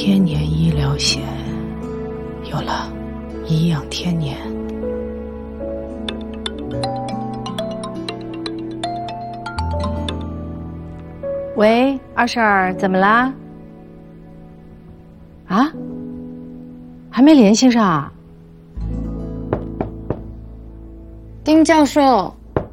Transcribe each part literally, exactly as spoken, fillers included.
天年医疗险，有了，颐养天年。喂，二婶儿，怎么啦？啊？还没联系上啊？ 丁教授。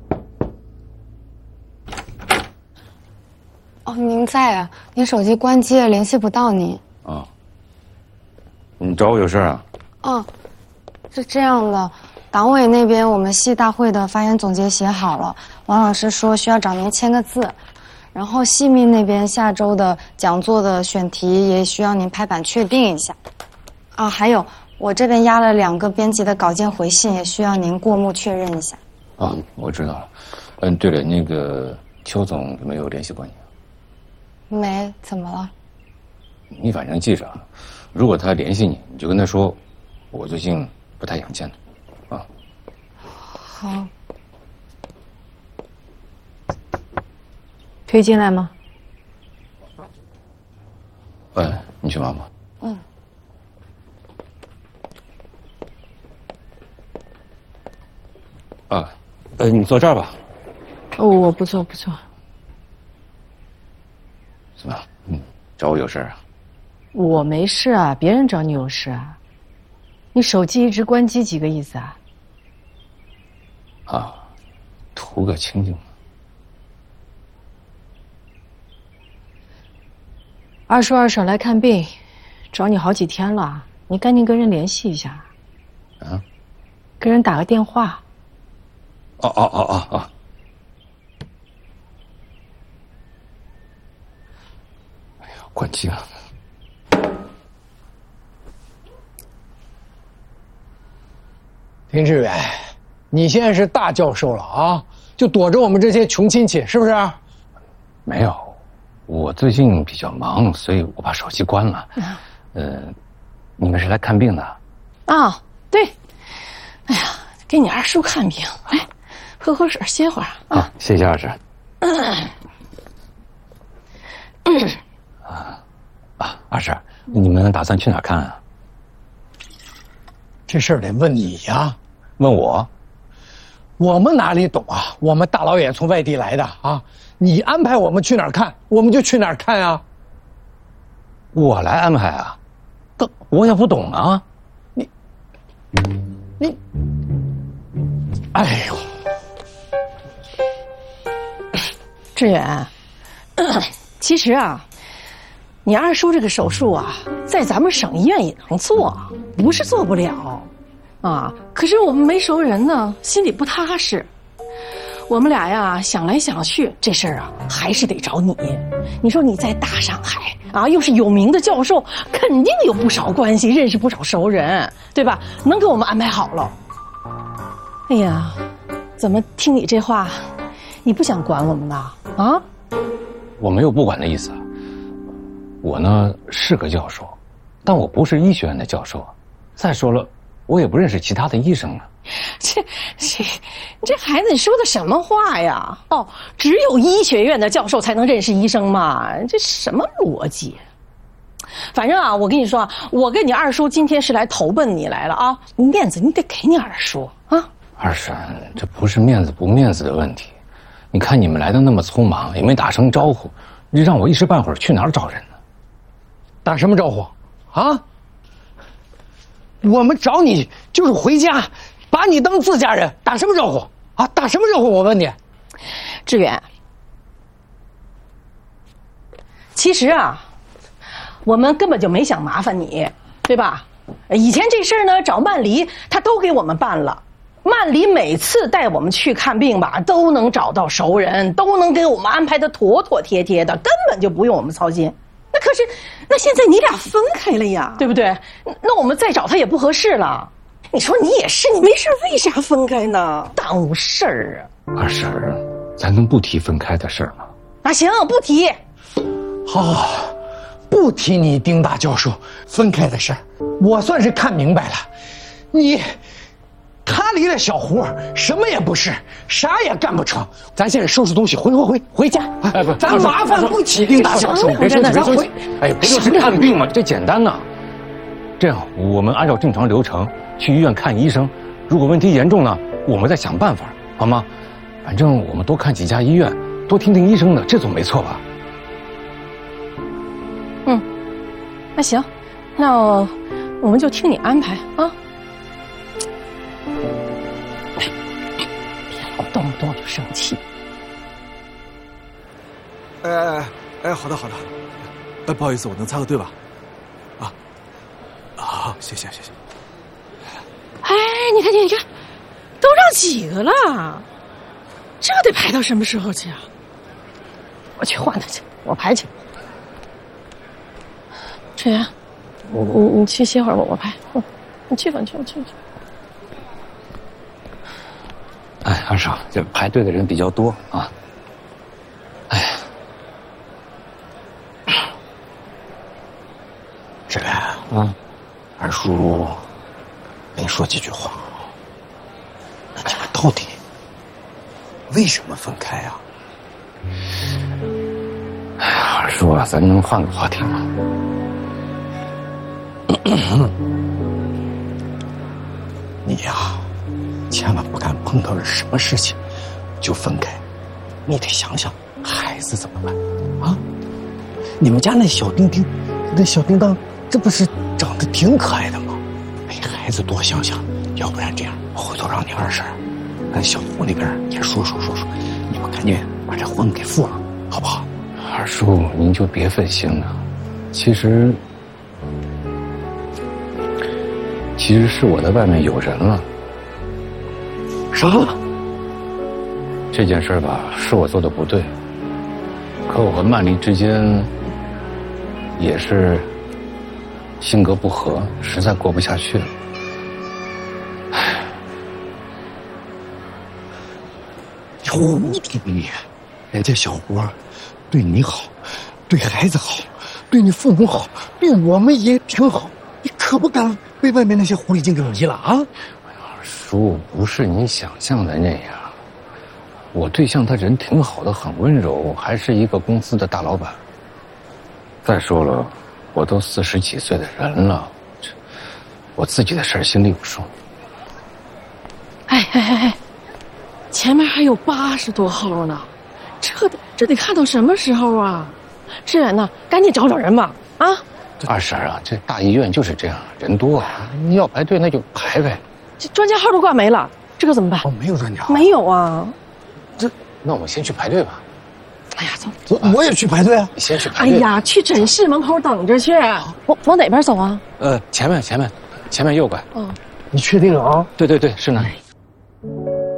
哦，您在啊？您手机关机了，联系不到您。 啊。你找我有事啊？ 哦，是这样的，党委那边我们系大会的发言总结写好了，王老师说需要找您签个字。然后系秘那边下周的讲座的选题也需要您拍板确定一下。啊，还有我这边压了两个编辑的稿件回信，也需要您过目确认一下。 啊，我知道了。嗯，对了，那个邱总有没有联系过你？ 没，怎么了？ 你反正记着啊，如果他联系你，你就跟他说，我最近不太想见他，啊。 好。 可以进来吗？ 哎，你去忙吧。 嗯。 啊，呃，你坐这儿吧。 哦，我不坐，不坐。 怎么？嗯，找我有事啊？ 我没事啊，别人找你有事啊。你手机一直关机，几个意思啊？ 啊，图个清静。 二叔二婶来看病，找你好几天了，你赶紧跟人联系一下。 啊？ 跟人打个电话。 哦哦哦哦哦。哎呀，关机了。 丁志远，你现在是大教授了啊，就躲着我们这些穷亲戚，是不是？ 没有。我最近比较忙，所以我把手机关了。呃，你们是来看病的？ 啊，对。哎呀，给你二叔看病，哎，喝口水歇会儿啊。 啊，谢谢二婶。啊啊，二婶，你们打算去哪儿看啊？ 这事儿得问你呀。 问我？ 我们哪里懂啊？我们大老远从外地来的啊。你安排我们去哪儿看，我们就去哪儿看啊。 我来安排啊？但我也不懂啊。 你，你，哎呦， 志远，其实啊，你二叔这个手术啊，在咱们省医院也能做，不是做不了，啊，可是我们没熟人呢，心里不踏实。我们俩呀想来想去，这事儿啊还是得找你。你说你在大上海啊，又是有名的教授，肯定有不少关系，认识不少熟人，对吧？能给我们安排好了。哎呀，怎么听你这话，你不想管我们呢？啊？ 我没有不管的意思。我呢是个教授，但我不是医学院的教授。再说了，我也不认识其他的医生啊。 这这这孩子，你说的什么话呀？哦，只有医学院的教授才能认识医生吗？这什么逻辑？反正啊，我跟你说啊，我跟你二叔今天是来投奔你来了啊，面子你得给你二叔啊。 二婶，这不是面子不面子的问题。你看你们来的那么匆忙，也没打声招呼，你让我一时半会儿去哪儿找人呢？ 打什么招呼啊？我们找你就是回家。把你当自家人，打什么招呼啊？打什么招呼？我问你， 志远，其实啊，我们根本就没想麻烦你，对吧？以前这事儿呢，找曼黎他都给我们办了。曼黎每次带我们去看病吧，都能找到熟人，都能给我们安排的妥妥帖帖的，根本就不用我们操心。那可是，那现在你俩分开了呀，对不对？那我们再找他也不合适了。你说你也是，你没事为啥分开呢？耽误事儿啊！ 二婶儿，咱能不提分开的事儿吗？ 啊，行，不提。 好，好，好，不提你丁大教授分开的事儿，我算是看明白了。你， 他离了小胡什么也不是，啥也干不成。咱现在收拾东西，回回回回家。 哎不， 咱麻烦不起，丁大教授， 别生气，别生气。哎，不就是看病吗？这简单呐。这样，我们按照正常流程去医院看医生。如果问题严重呢，我们再想办法，好吗？反正我们多看几家医院，多听听医生的，这总没错吧？ 嗯，那行，那我们就听你安排啊。别老动不动就生气。 哎哎哎哎，好的好的，哎，不好意思，我能插个队吧？啊，好，谢谢谢谢。 哎，你看你你看，都让几个了，这得排到什么时候去啊？我去换他去，我排去。志远，你你你去歇会儿吧，我排。嗯，你去吧，你去吧，去吧去。 哎，二少，这排队的人比较多啊。哎呀， 志远啊， 二叔跟你说几句话。那你们到底为什么分开啊？ 哎呀，二叔啊，咱能换个话题吗？ 你呀、啊，千万不敢碰到了什么事情就分开，你得想想孩子怎么办啊！你们家那小丁丁，那小叮当，这不是长得挺可爱的吗？为孩子多想想，要不然这样，回头让你二婶跟小胡那边也说说说说，你们赶紧把这婚给复了，好不好？ 二叔，您就别费心了。其实，其实是我在外面有人了。 啥？ 这件事吧，是我做的不对。可我和曼丽之间也是性格不合，实在过不下去了。唉， 有你，人家小胡对你好，对孩子好，对你父母好，对我们也挺好，你可不敢被外面那些狐狸精给迷了啊！ 叔，不是你想象的那样。我对象他人挺好的，很温柔，还是一个公司的大老板。再说了，我都四十几岁的人了，我自己的事儿心里有数。 哎哎哎哎，前面还有八十多号呢，这得这得看到什么时候啊？志远呢，赶紧找找人吧！啊， 二婶啊，这大医院就是这样，人多啊，你要排队那就排呗。 这专家号都挂没了，这可怎么办？ 哦，没有专家， 没有啊。 这，那我们先去排队吧。 哎呀，走， 我我也去排队啊！ 你先去排队。 哎呀，去诊室门口等着去。往往哪边走啊？ 呃，前面前面，前面右拐。 哦， 你确定啊？ 对对对，是那里。